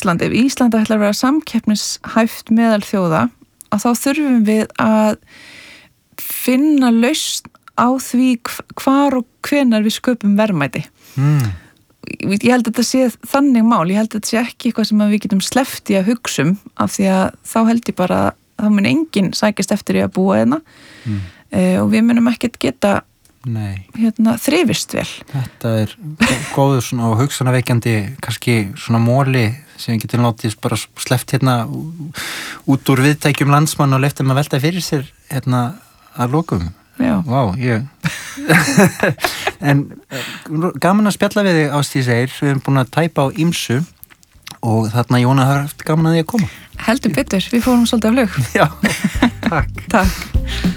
Ísland, ef Ísland ætlar að vera samkeppnishæft meðal þjóða, að þá þurfum við að finna lausn á því hvar og hvenær við sköpum verðmæti. Ég held að þetta sé þannig mál, ég held að þetta sé ekki eitthvað sem við getum sleppt í að hugsa af því að þá held ég bara að það mun enginn sækjast eftir í að búa hérna og við munum ekkert geta þrifist vel. Þetta góður svona og hugsunarveikjandi kannski svona móli sem við getum látið bara sleppt hérna út úr viðtækjum landsmann og leyft þeim að velta fyrir sér hérna að lokum. Já. Vá, en gaman að spjalla við þig, Ásdís Eir, við erum búin að tæpa á ýmsu og þarna Jóna har haft gaman að því að koma. Heldur betur, við fórum svolítið á flug. Já, takk. Takk.